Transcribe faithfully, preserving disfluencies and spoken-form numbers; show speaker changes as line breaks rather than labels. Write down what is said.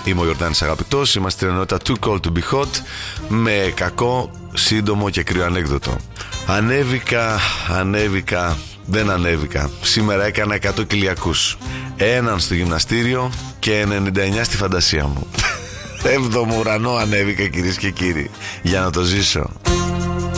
Είμαι ο Γιορτάνης Αγαπητός. Είμαστε στην ενότητα Too Cold to Be Hot, με κακό, σύντομο και κρύο ανέκδοτο. Ανέβηκα, ανέβηκα, δεν ανέβηκα. Σήμερα έκανα εκατό κοιλιακούς. Έναν στο γυμναστήριο και ενενήντα εννιά στη φαντασία μου. Έβδομο ουρανό ανέβηκα, κυρίες και κύριοι, για να το ζήσω.